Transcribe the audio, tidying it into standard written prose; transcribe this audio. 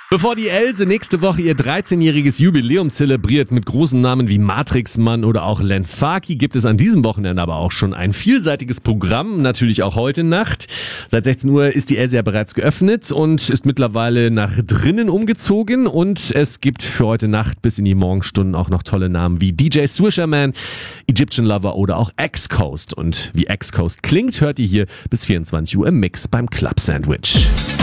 Bevor die Else nächste Woche ihr 13-jähriges Jubiläum zelebriert mit großen Namen wie Matrix Mann oder auch Len Faki, gibt es an diesem Wochenende aber auch schon ein vielseitiges Programm, natürlich auch heute Nacht. Seit 16 Uhr ist die Else ja bereits geöffnet und ist mittlerweile nach drinnen umgezogen und es gibt für heute Nacht bis in die Morgenstunden auch noch tolle Namen wie DJ Swisherman, Egyptian Lover oder auch X-Coast. Und wie X-Coast klingt, hört ihr hier bis 24 Uhr im Mix beim Club Sandwich.